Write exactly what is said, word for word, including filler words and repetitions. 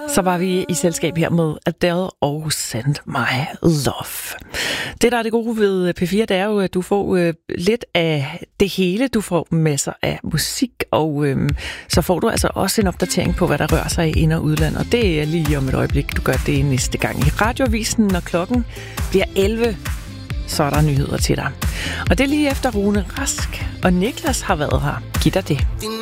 Så var vi i selskab her med Adele og Send My Love. Det, der er det gode ved P fire, det er jo, at du får øh, lidt af det hele. Du får masser af musik, og øh, så får du altså også en opdatering på, hvad der rører sig i ind- og udland. Og det er lige om et øjeblik, du gør det næste gang i Radioavisen, når klokken bliver elleve. Så er der nyheder til dig. Og det er lige efter Rune Rask, og Niklas har været her. Giv dig det.